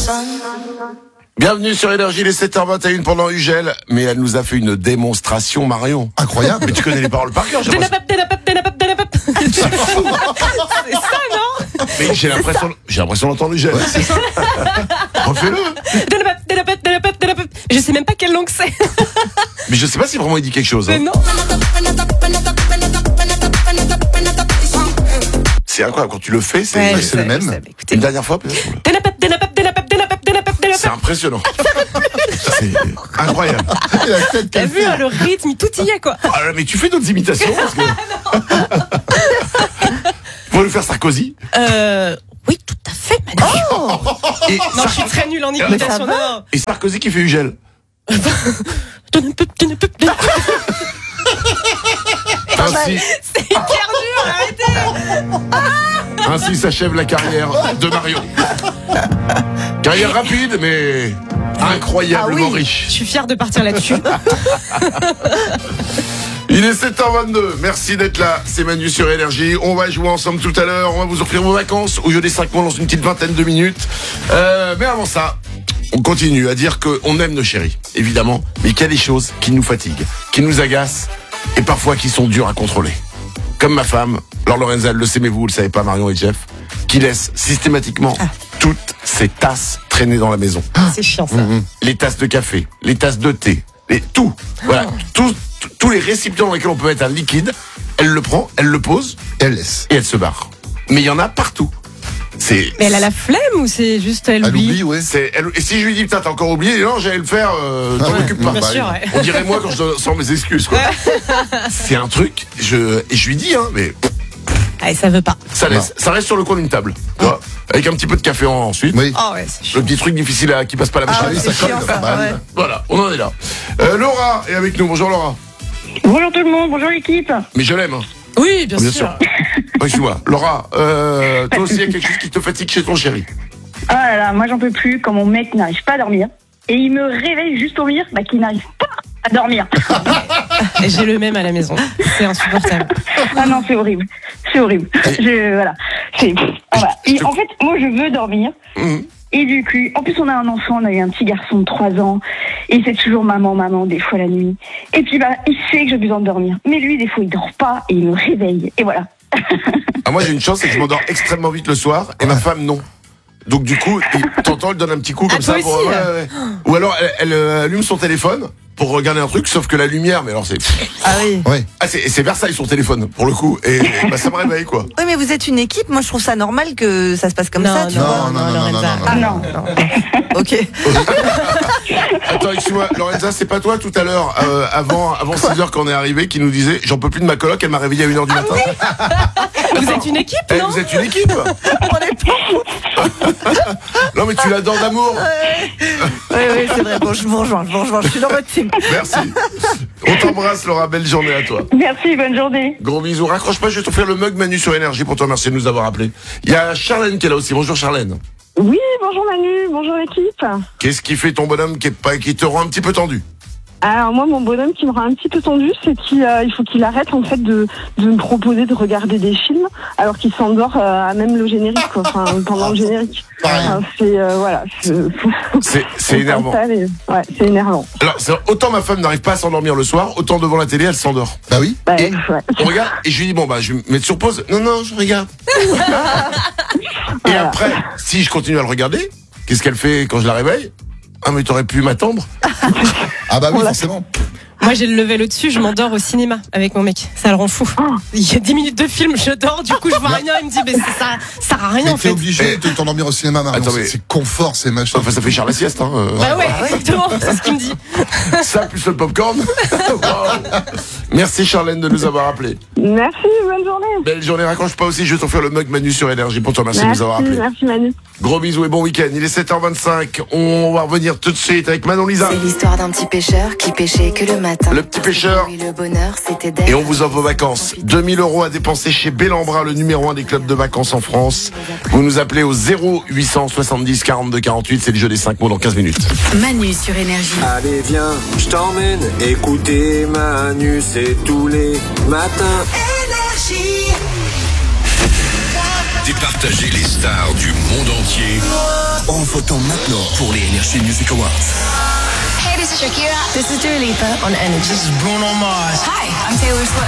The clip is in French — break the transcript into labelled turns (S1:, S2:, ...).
S1: Bienvenue sur Énergie, les 7h21 pendant Ugel. Mais elle nous a fait une démonstration, Marion.
S2: Incroyable.
S1: Mais tu connais les paroles par cœur, j'ai l'impression.
S3: C'est ça, non?
S1: Mais j'ai l'impression d'entendre Ugel.
S2: Ouais, c'est ça.
S1: Refais-le.
S3: Je sais même pas quelle langue c'est.
S1: Mais je sais pas si vraiment il dit quelque chose.
S3: Mais
S1: Hein.
S3: non.
S1: C'est incroyable, quand tu le fais, c'est,
S3: Ouais,
S2: c'est le même.
S3: Écoutez.
S1: une dernière fois peut-être. C'est impressionnant. C'est incroyable.
S2: Et la tête
S3: T'as
S2: qu'elle
S3: vu,
S2: fait.
S3: hein, le rythme, tout y est, quoi.
S1: Ah, mais tu fais d'autres imitations parce que... Faut nous faire Sarkozy.
S3: Oui, tout à fait, Manu.
S1: Et,
S3: Non, je suis très nulle en imitation. Non.
S1: et Sarkozy qui fait Ugel. Ainsi,
S3: C'est hyper dur, arrêtez.
S1: ainsi s'achève la carrière de Marion. Carrière rapide, mais incroyablement
S3: Je
S1: riche.
S3: suis fière de partir là-dessus.
S1: Il est 7h22, merci d'être là, c'est Manu sur Énergie. On va jouer ensemble tout à l'heure, on va vous offrir vos vacances au jeu des 5 mois dans une petite vingtaine de minutes. Mais avant ça, on continue à dire qu'on aime nos chéris, évidemment, mais qu'il y a des choses qui nous fatiguent, qui nous agacent et parfois qui sont dures à contrôler. Comme ma femme, Laure Lorenza, elle le sait mais vous le savez pas, Marion et Jeff, qui laisse systématiquement toutes ses tasses traîner dans la maison.
S3: C'est chiant, ça.
S1: Les tasses de café, les tasses de thé, tout. Voilà, tous les récipients dans lesquels on peut mettre un liquide, elle le prend, elle le pose
S2: Et elle laisse.
S1: et elle se barre. Mais il y en a partout.
S3: Mais elle a la flemme ou c'est juste elle
S2: Elle
S3: oublie?
S2: oublie, ouais.
S1: Et si je lui dis putain t'as encore oublié, non j'allais le faire, t'en
S2: ouais.
S1: occupes pas.
S3: Bien sûr, ouais.
S1: On dirait moi quand je sors mes excuses quoi. C'est un truc, et je lui dis mais
S3: Allez, ça veut pas.
S1: ça reste sur le coin d'une table, tu vois, avec un petit peu de café ensuite.
S2: Oui.
S3: Oh ouais, c'est
S1: Le
S3: chiant.
S1: petit truc difficile qui passe pas la machine.
S2: Ah oui,
S3: c'est
S2: ça colle.
S3: chiant, ça,
S2: Bah,
S3: ouais.
S1: Voilà, on en est là. Laura est avec nous, bonjour Laura.
S4: Bonjour tout le monde, bonjour l'équipe.
S1: Mais je l'aime. Hein.
S3: Oui, bien
S1: Bien
S3: sûr.
S1: sûr. Excuse-moi. Laura, toi aussi il y a quelque chose qui te fatigue chez ton chéri.
S4: Ah là là, moi j'en peux plus quand mon mec n'arrive pas à dormir. Et il me réveille juste au rire, qu'il n'arrive pas à dormir.
S3: Et j'ai le même à la maison. C'est insupportable.
S4: Ah non, c'est horrible. C'est horrible. Voilà. Voilà. Et en fait, moi je veux dormir. Et du coup, en plus on a un enfant, on a eu un petit garçon de 3 ans. Et c'est toujours maman, des fois la nuit. Et puis il sait que j'ai besoin de dormir. Mais lui, des fois, il dort pas et il me réveille. Et voilà.
S1: Ah, moi j'ai une chance, c'est que je m'endors extrêmement vite le soir et ma femme non. Donc du coup, t'entends, elle donne un petit coup comme
S3: Ah,
S1: ça.
S3: toi aussi,
S1: ouais. Ou alors elle allume son téléphone pour regarder un truc, sauf que la lumière, mais alors c'est...
S5: Ah oui.
S2: Ouais.
S1: Ah, c'est Versailles son téléphone, pour le coup. Et ça me réveille quoi.
S5: Oui, mais vous êtes une équipe. Moi, je trouve ça normal que ça se passe comme
S3: Non,
S5: ça, tu
S3: non,
S5: vois.
S2: non,
S3: Lorenza.
S4: Ah non.
S5: Ok.
S1: Attends, excuse-moi, Lorenza, c'est pas toi tout à l'heure, avant 6h quand on est arrivé, qui nous disait j'en peux plus de ma coloc, elle m'a réveillé à 1h du matin.
S3: Vous êtes une équipe,
S1: Eh,
S3: non?
S1: vous êtes une équipe. Non mais tu l'adores d'amour.
S5: Oui, c'est vrai. Bon, je vous rejoins. Je suis dans votre team.
S1: Merci. On t'embrasse Laura, belle journée à toi.
S4: Merci, bonne journée.
S1: Gros bisous, raccroche pas, je vais t'offrir le mug Manu sur Énergie pour te remercier de nous avoir appelés. Il y a Charlène qui est là aussi, bonjour Charlène.
S4: Oui, bonjour Manu, bonjour l'équipe.
S1: Qu'est-ce qui fait ton bonhomme qui te rend un petit peu tendu?
S4: Alors moi, mon bonhomme qui me rend un petit peu tendu, c'est qu'il faut qu'il arrête en fait de me proposer de regarder des films alors qu'il s'endort à même le générique, quoi. Enfin, pendant le générique. Enfin, voilà.
S1: C'est énervant.
S4: Ouais, c'est énervant.
S1: Alors, autant ma femme n'arrive pas à s'endormir le soir, autant devant la télé, elle s'endort.
S2: Bah oui.
S4: Bah,
S1: Et
S4: ouais.
S1: on regarde, et je lui dis, bon, bah, je vais me mettre sur pause. Non, je regarde. Et après, si je continue à le regarder, qu'est-ce qu'elle fait quand je la réveille? Ah, mais t'aurais pu m'attendre.
S2: Ah bah oui, forcément.
S3: Moi, j'ai le level au-dessus, je m'endors au cinéma avec mon mec. Ça le rend fou. Il y a 10 minutes de film, je dors, du coup, je vois rien. Il me dit, mais ça sert à rien,
S2: Mais
S3: en
S2: t'es
S3: fait.
S2: obligé de t'endormir au cinéma, Marion.
S1: Attends, mais-
S2: C'est confort, c'est machin.
S1: Enfin, ça fait cher la sieste, hein.
S3: Bah ouais, exactement, c'est ce qu'il me dit.
S1: Ça, plus le popcorn. Wow. Merci Charlène de nous avoir appelés.
S4: Merci, bonne journée.
S1: Belle journée, raccroche pas aussi, je vais t'offrir le mug Manu sur Énergie pour te remercier de nous avoir appelés.
S4: Merci Manu.
S1: Gros bisous et bon week-end, il est 7h25, on va revenir tout de suite avec Manon Lisa.
S6: C'est l'histoire d'un petit pêcheur qui pêchait que le matin.
S1: Le petit pêcheur.
S6: Oui, le bonheur, c'était d'être.
S1: Et on vous offre vos vacances. 2000 € à dépenser chez Bellambra, le numéro 1 des clubs de vacances en France. Vous nous appelez au 0870 42 48, c'est le jeu des 5 mots dans 15 minutes.
S6: Manu sur Énergie.
S7: Allez viens, je t'emmène écouter Manu, c'est tous les matins.
S8: départager les stars du monde entier en votant maintenant pour les Energy Music Awards.
S6: Hey, this is Shakira. This is Dua Lipa on Energy.
S9: This is Bruno Mars.
S6: Hi, I'm Taylor Swift.